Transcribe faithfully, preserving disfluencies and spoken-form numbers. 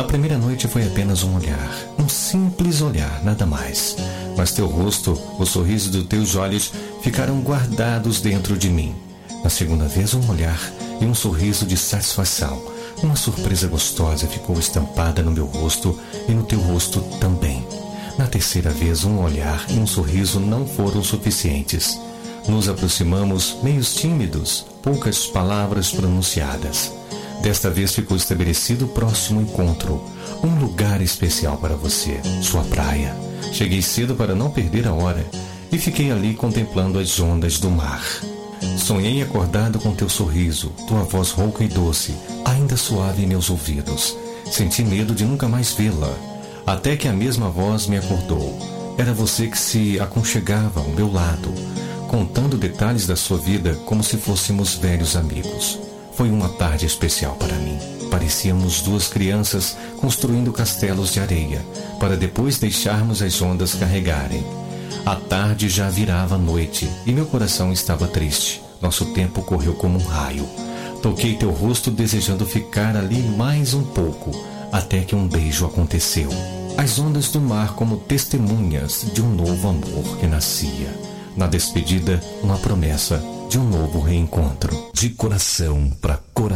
primeira noite foi apenas um olhar, um simples olhar, nada mais. Mas teu rosto, o sorriso dos teus olhos ficaram guardados dentro de mim. Na segunda vez, um olhar e um sorriso de satisfação. Uma surpresa gostosa ficou estampada no meu rosto e no teu rosto também. Na terceira vez, um olhar e um sorriso não foram suficientes. Nos aproximamos, meios tímidos, poucas palavras pronunciadas. Desta vez ficou estabelecido o próximo encontro, um lugar especial para você, sua praia. Cheguei cedo para não perder a hora e fiquei ali contemplando as ondas do mar. Sonhei acordado com teu sorriso, tua voz rouca e doce, ainda suave em meus ouvidos. Senti medo de nunca mais vê-la, até que a mesma voz me acordou. Era você que se aconchegava ao meu lado, contando detalhes da sua vida como se fôssemos velhos amigos. Foi uma tarde especial para mim. Parecíamos duas crianças construindo castelos de areia, para depois deixarmos as ondas carregarem. A tarde já virava noite e meu coração estava triste. Nosso tempo correu como um raio. Toquei teu rosto desejando ficar ali mais um pouco, até que um beijo aconteceu. As ondas do mar como testemunhas de um novo amor que nascia. Na despedida, uma promessa de um novo reencontro. De coração para coração.